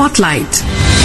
Spotlight.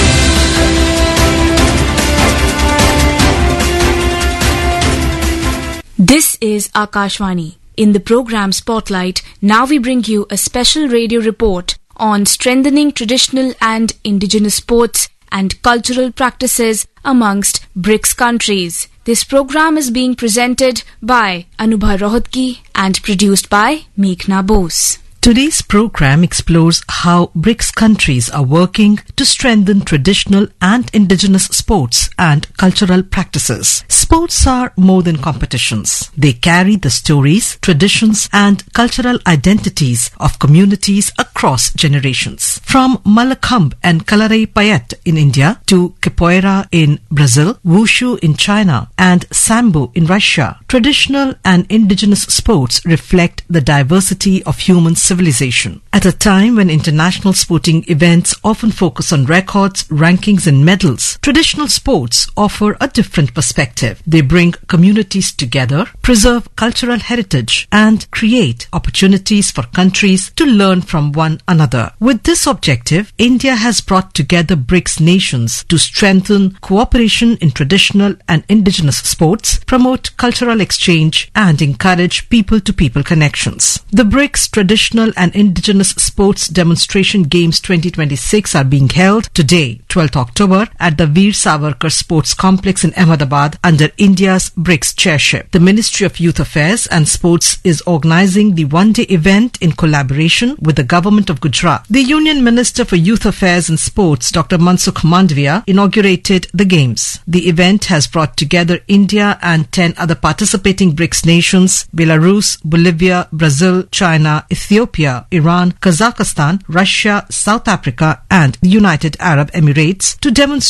This is Akashvani. In the program Spotlight, now we bring you a special radio report on strengthening traditional and indigenous sports and cultural practices amongst BRICS countries. This program is being presented by Anubha Rohatgi and produced by Meghna Bose. Today's program explores how BRICS countries are working to strengthen traditional and indigenous sports and cultural practices. Sports are more than competitions. They carry the stories, traditions and cultural identities of communities across generations. From Malakhamb and Kalaripayat in India to Capoeira in Brazil, Wushu in China and Sambo in Russia, traditional and indigenous sports reflect the diversity of human civilization. At a time when international sporting events often focus on records, rankings and medals, traditional sports offer a different perspective. They bring communities together, preserve cultural heritage and create opportunities for countries to learn from one another. With this objective, India has brought together BRICS nations to strengthen cooperation in traditional and indigenous sports, promote cultural exchange and encourage people-to-people connections. The BRICS Traditional and Indigenous Sports Demonstration Games 2026 are being held today, 12th October, at the Veer Savarkar Sports Complex in Ahmedabad under India's BRICS chairship. The Ministry of Youth Affairs and Sports is organizing the one-day event in collaboration with the Government of Gujarat. The Union Minister for Youth Affairs and Sports, Dr. Mansukh Mandavia, inaugurated the Games. The event has brought together India and 10 other participating BRICS nations, Belarus, Bolivia, Brazil, China, Ethiopia, Iran, Kazakhstan, Russia, South Africa and the United Arab Emirates to demonstrate